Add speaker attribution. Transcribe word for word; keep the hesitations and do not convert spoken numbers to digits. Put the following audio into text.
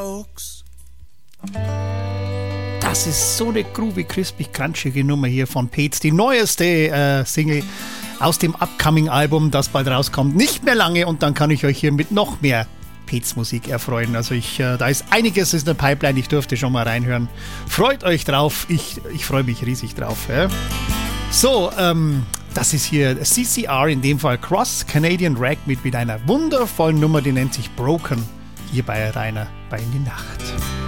Speaker 1: Strokes.
Speaker 2: Das ist so eine groovy, crispy, crunchige Nummer hier von Peetz. Die neueste äh, Single aus dem Upcoming-Album, das bald rauskommt. Nicht mehr lange und dann kann ich euch hier mit noch mehr Peetz-Musik erfreuen. Also ich, äh, da ist einiges in der Pipeline, ich durfte schon mal reinhören. Freut euch drauf, ich, ich freue mich riesig drauf. Ja. So, ähm, das ist hier C C R, in dem Fall Cross Canadian Ragmeat mit einer wundervollen Nummer, die nennt sich Broken, hier bei Rainer bei In die Nacht.